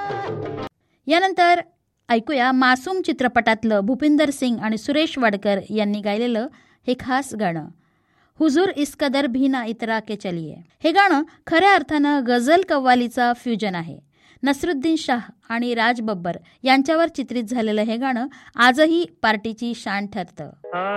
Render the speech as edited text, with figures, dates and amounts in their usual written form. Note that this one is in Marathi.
यानंतर ऐकूया मासूम चित्रपटातलं भूपिंदर सिंग आणि सुरेश वाडकर यांनी गायलेलं हे खास गाणं, हुजूर इस कदर भी ना इतरा के चलिये. हे गाणं खऱ्या अर्थानं गझल कव्वालीचा फ्युजन आहे. नसरुद्दीन शाह आणि राज बब्बर यांच्यावर चित्रित झालेलं हे गाणं आजही पार्टीची शान ठरतं.